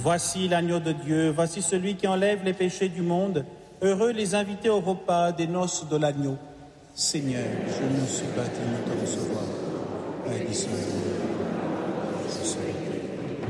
Voici l'agneau de Dieu, voici celui qui enlève les péchés du monde. Heureux les invités au repas des noces de l'agneau. Seigneur, je ne suis pas digne de te recevoir. Aie